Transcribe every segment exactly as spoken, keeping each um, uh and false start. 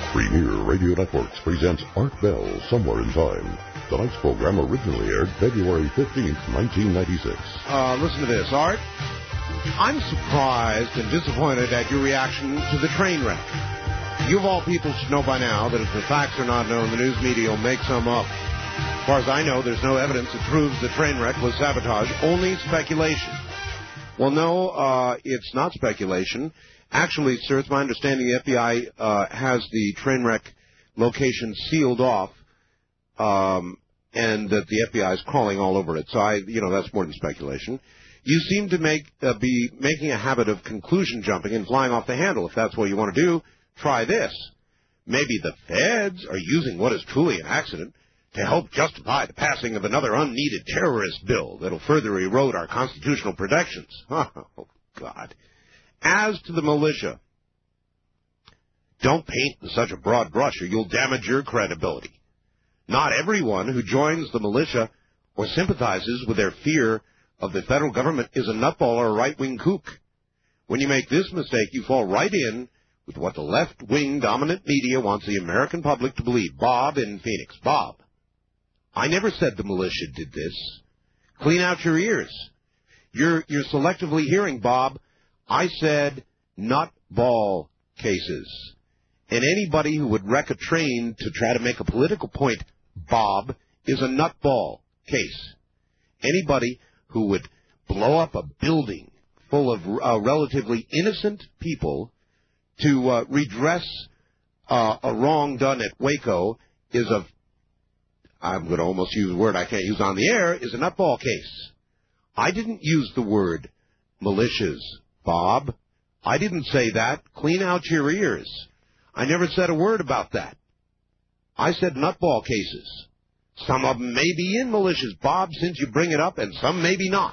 Premier Radio Networks presents Art Bell, Somewhere in Time. Tonight's program originally aired February fifteenth, nineteen ninety-six. Uh, listen to this, Art. I'm surprised and disappointed at your reaction to the train wreck. You of all people should know by now that if the facts are not known, the news media will make some up. As far as I know, there's no evidence that proves the train wreck was sabotage, only speculation. Well, no, uh, it's not speculation. Actually, sir, it's my understanding the F B I uh, has the train wreck location sealed off, um, and that the F B I is crawling all over it. So, I, you know, that's more than speculation. You seem to make uh, be making a habit of conclusion jumping and flying off the handle. If that's what you want to do, try this. Maybe the feds are using what is truly an accident to help justify the passing of another unneeded terrorist bill that'll further erode our constitutional protections. Oh, God. As to the militia, don't paint with such a broad brush or you'll damage your credibility. Not everyone who joins the militia or sympathizes with their fear of the federal government is a nutball or a right-wing kook. When you make this mistake, you fall right in with what the left-wing dominant media wants the American public to believe. Bob in Phoenix. Bob, I never said the militia did this. Clean out your ears. You're, you're selectively hearing, Bob. I said nutball cases. And anybody who would wreck a train to try to make a political point, Bob, is a nutball case. Anybody who would blow up a building full of uh, relatively innocent people to uh, redress uh, a wrong done at Waco is a, I'm going to almost use a word I can't use on the air, is a nutball case. I didn't use the word militias, Bob. I didn't say that. Clean out your ears. I never said a word about that. I said nutball cases. Some of them may be in militias, Bob, since you bring it up, and some maybe not.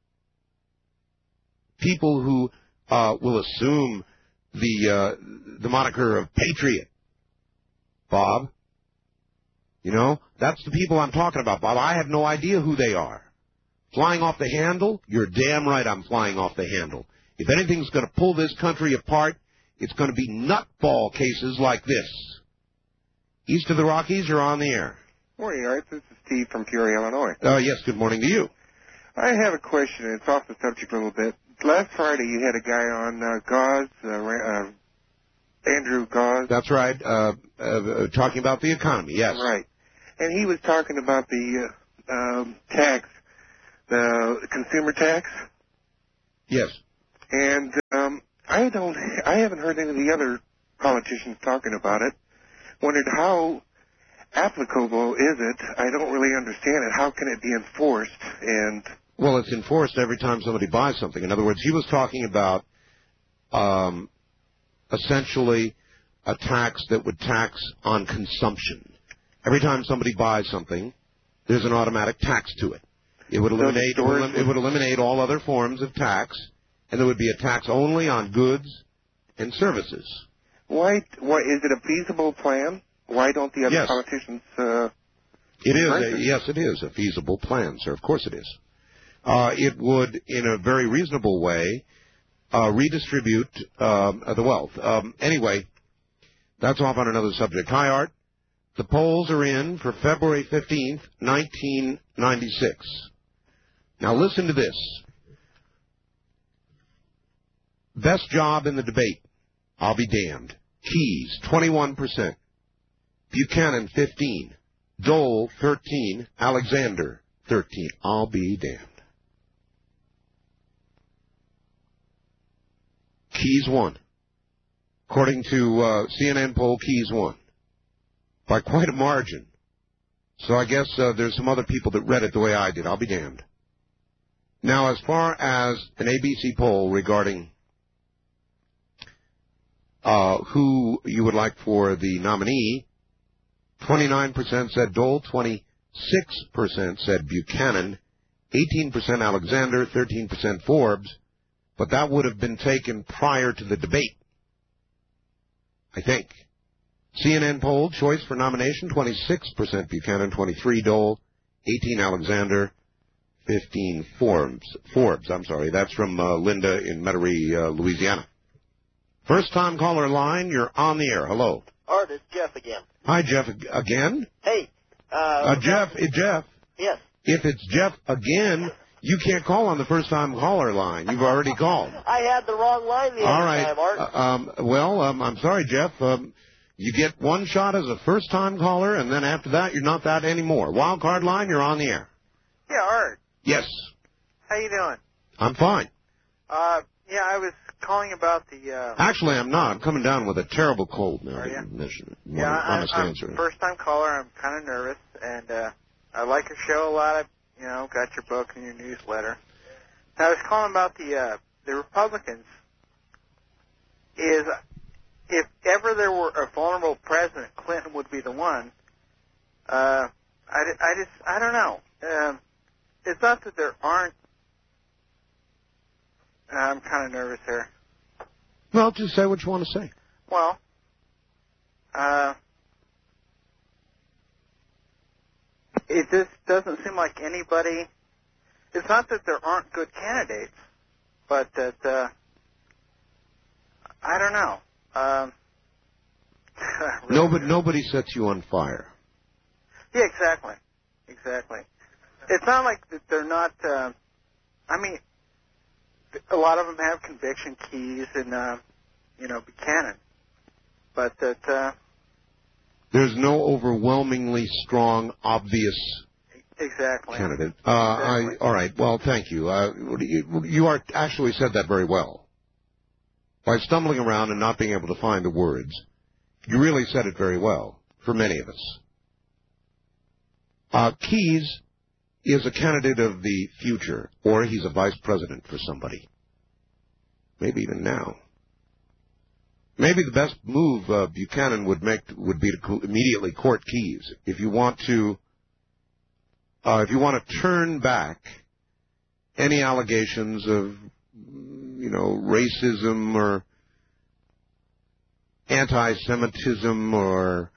People who uh, will assume the uh, the moniker of patriot, Bob. You know, that's the people I'm talking about, Bob. I have no idea who they are. Flying off the handle? You're damn right I'm flying off the handle. If anything's going to pull this country apart, it's going to be nutball cases like this. East of the Rockies, you're on the air. Morning, Art. This is Steve from Peoria, Illinois. Uh, yes, good morning to you. I have a question. It's off the subject a little bit. Last Friday, you had a guy on uh, Gauze, uh, uh, Andrew Gauze. That's right. Uh, uh, talking about the economy, yes. Right. And he was talking about the uh, um, tax, the consumer tax. Yes. And um, I don't, I haven't heard any of the other politicians talking about it. Wondered how applicable is it? I don't really understand it. How can it be enforced? And well, it's enforced every time somebody buys something. In other words, he was talking about um, essentially a tax that would tax on consumption. Every time somebody buys something, there's an automatic tax to it. It would eliminate, it would eliminate all other forms of tax, and there would be a tax only on goods and services. Why? Why is it a feasible plan? Why don't the other yes. politicians? Uh, it is. A, yes, it is a feasible plan, sir. Of course, it is. Uh, it would, in a very reasonable way, uh, redistribute um, the wealth. Um, anyway, that's off on another subject. Hi, Art. The polls are in for February fifteenth, nineteen ninety-six. Now, listen to this. Best job in the debate. I'll be damned. Keyes, twenty-one percent. Buchanan, fifteen. Dole, thirteen. Alexander, thirteen. I'll be damned. Keyes won. According to uh, C N N poll, Keyes won. By quite a margin. So I guess uh, there's some other people that read it the way I did. I'll be damned. Now, as far as an A B C poll regarding uh, who you would like for the nominee, twenty-nine percent said Dole, twenty-six percent said Buchanan, eighteen percent Alexander, thirteen percent Forbes, but that would have been taken prior to the debate, I think. C N N poll, choice for nomination, twenty-six percent Buchanan, twenty-three Dole, eighteen Alexander, fifteen Forbes. Forbes, I'm sorry. That's from uh, Linda in Metairie, uh, Louisiana. First time caller line, you're on the air. Hello. Art, it's Jeff again. Hi, Jeff, ag- again? Hey. Uh, Uh, Jeff, eh, Jeff, Yes. if it's Jeff again, you can't call on the first-time caller line. You've already called. I had the wrong line the All other right. time, Art. Uh, um, well, um, I'm sorry, Jeff. Um, you get one shot as a first-time caller, and then after that, you're not that anymore. Wild card line, you're on the air. Yeah, Art. Yes, How you doing? I'm fine. Uh, yeah, I was calling about the. Uh, Actually, I'm not. I'm coming down with a terrible cold now. Are you? Mission. yeah, I, honest I'm answer. first time caller. I'm kind of nervous, and uh, I like your show a lot. I, you know, got your book and your newsletter. And I was calling about the uh, the Republicans. Is if ever there were a vulnerable president, Clinton would be the one. Uh, I, I just I don't know. Um, it's not that there aren't. I'm kind of nervous here. Well, just say what you want to say. Well, uh, it just doesn't seem like anybody. It's not that there aren't good candidates, but that uh, I don't know. Um, really Nobody, nobody sets you on fire. Yeah, exactly, exactly. It's not like that they're not. Uh, I mean, a lot of them have conviction keys and, uh, you know, Buchanan. But that... Uh, There's no overwhelmingly strong, obvious exactly. candidate. Uh, exactly. I, all right. Well, thank you. Uh, you. You are actually said that very well. By stumbling around and not being able to find the words, you really said it very well for many of us. Uh, Keyes is a candidate of the future, or he's a vice president for somebody. Maybe even now. Maybe the best move uh, Buchanan would make would be to co- immediately court Keyes. If you want to, uh, if you want to turn back any allegations of, you know, racism or anti-Semitism, or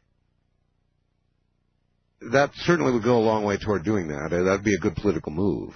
that certainly would go a long way toward doing that. Uh, that'd be a good political move.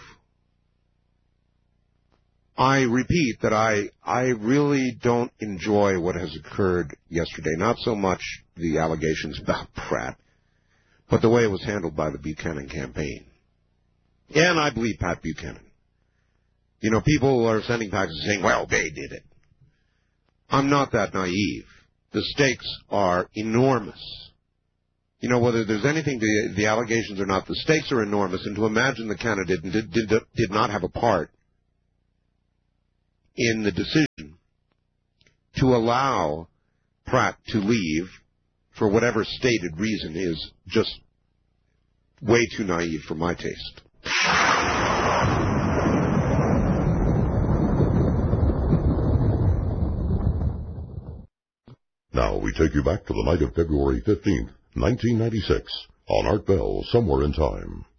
I repeat that I I really don't enjoy what has occurred yesterday. Not so much the allegations about Pratt, but the way it was handled by the Buchanan campaign. And I believe Pat Buchanan. You know, people are sending packages saying, well, they did it. I'm not that naive. The stakes are enormous. You know, whether there's anything to the, the allegations or not, the stakes are enormous, and to imagine the candidate did, did, did not have a part in the decision to allow Pratt to leave for whatever stated reason is just way too naive for my taste. Now we take you back to the night of February fifteenth, nineteen ninety-six, on Art Bell, Somewhere in Time.